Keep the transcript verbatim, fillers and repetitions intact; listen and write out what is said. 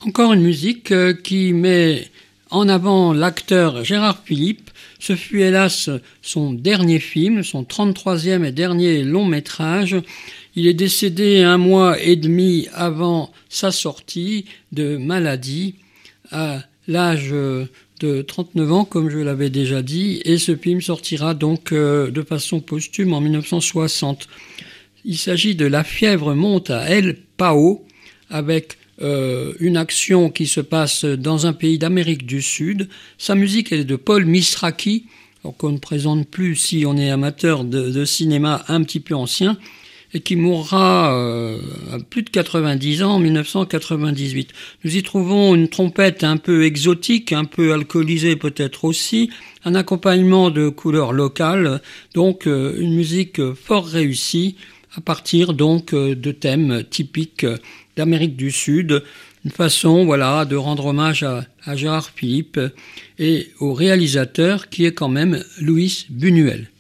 Encore une musique euh, qui met en avant l'acteur Gérard Philipe. Ce fut hélas son dernier film, son trente-troisième et dernier long métrage. Il est décédé un mois et demi avant sa sortie de maladie, à l'âge de trente-neuf ans, comme je l'avais déjà dit, et ce film sortira donc euh, de façon posthume en mille neuf cent soixante. Il s'agit de La fièvre monte à El Pao, avec euh, une action qui se passe dans un pays d'Amérique du Sud. Sa musique est de Paul Misraki, qu'on ne présente plus si on est amateur de, de cinéma un petit peu ancien, et qui mourra euh, à plus de quatre-vingt-dix ans en mille neuf cent quatre-vingt-dix-huit. Nous y trouvons une trompette un peu exotique, un peu alcoolisée peut-être aussi, un accompagnement de couleurs locales, donc euh, une musique fort réussie à partir donc euh, de thèmes typiques d'Amérique du Sud, une façon voilà, de rendre hommage à, à Gérard Philipe et au réalisateur qui est quand même Luis Buñuel.